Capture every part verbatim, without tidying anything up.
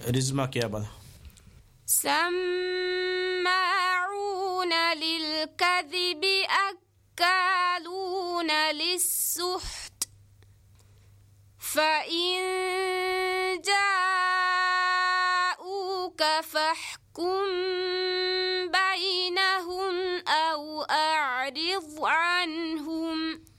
رزما क्या बता سماعون للكذب أكالون للسحت فإن جاءوك فاحكم بينهم أو أعرض عنهم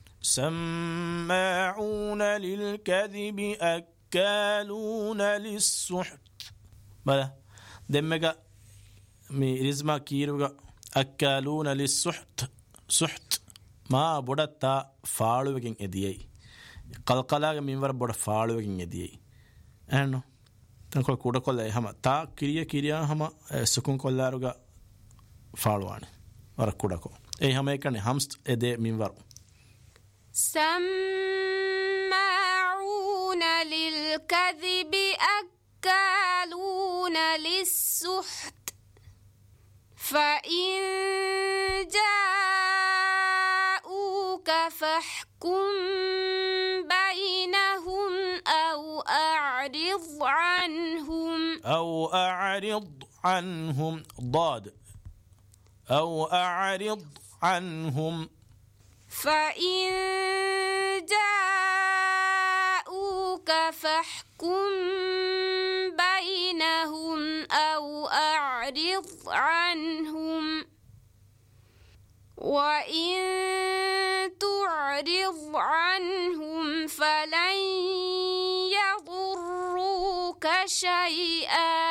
سماعون للكذب أكالون للسحت بلا دمجا مي رزما كيروغا أكالون للسحت سحت ما بودتا فالوغين اديي قلقلاغ مينور بود فالوغين اديي انو تنكو كودا كولا هما تا كيريا كيريا هما سكون كولاروغا فالواني ور كوداكو اي هما يكني همست ادي مينور سماعون للكذب أكالون للسحت فإن جاءوك فاحكم بينهم أو أعرض عنهم أو أعرض عنهم ضاد أو أعرض عنهم فإن جاءوك فاحكم بينهم أو أعرض عنهم وإن تعرض عنهم فلن يضروك شيئا